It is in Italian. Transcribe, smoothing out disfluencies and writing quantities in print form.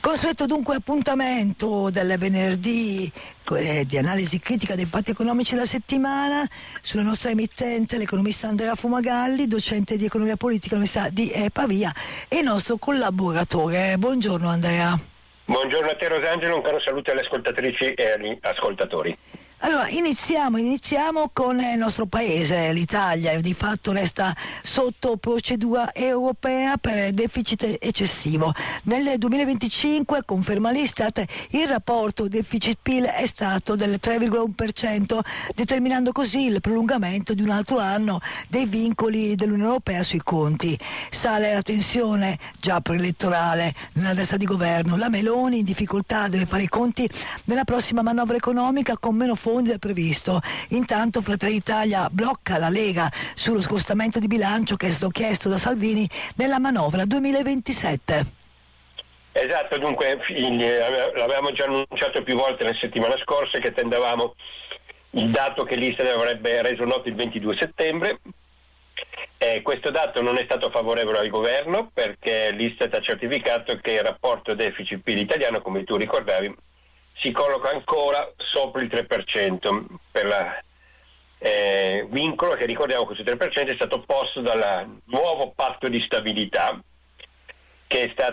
Consueto dunque appuntamento del venerdì di analisi critica dei fatti economici della settimana sulla nostra emittente l'economista Andrea Fumagalli, docente di economia politica all'Università di Pavia e il nostro collaboratore. Buongiorno Andrea. Buongiorno a te Rosangelo, un caro saluto alle ascoltatrici e agli ascoltatori. Allora, iniziamo con il nostro paese, l'Italia, di fatto resta sotto procedura europea per deficit eccessivo. Nel 2025, conferma l'Istat, il rapporto deficit-PIL è stato del 3,1%, determinando così il prolungamento di un altro anno dei vincoli dell'Unione Europea sui conti. Sale la tensione già preelettorale nella destra di governo. La Meloni in difficoltà deve fare i conti nella prossima manovra economica con meno fondi del previsto. Intanto Fratelli d'Italia blocca la Lega sullo scostamento di bilancio che è stato chiesto da Salvini nella manovra 2027. Esatto, dunque l'avevamo già annunciato più volte la settimana scorsa che attendavamo il dato che l'Istat avrebbe reso noto il 22 settembre. Questo dato non è stato favorevole al governo perché l'Istat ha certificato che il rapporto deficit-PIL italiano, come tu ricordavi, si colloca ancora sopra il 3% per la vincolo che, ricordiamo, questo 3% è stato posto dal nuovo patto di stabilità che è stato